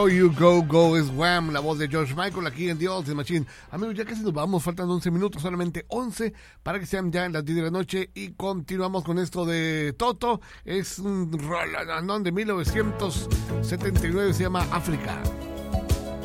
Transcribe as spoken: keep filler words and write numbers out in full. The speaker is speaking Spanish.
You Go Go es Wham, la voz de George Michael aquí en The Ultimate Machine. Amigos, ya casi nos vamos, faltan once minutos, solamente once para que sean ya en las diez de la noche y continuamos con esto de Toto. Es un rolanón de mil novecientos setenta y nueve, se llama África.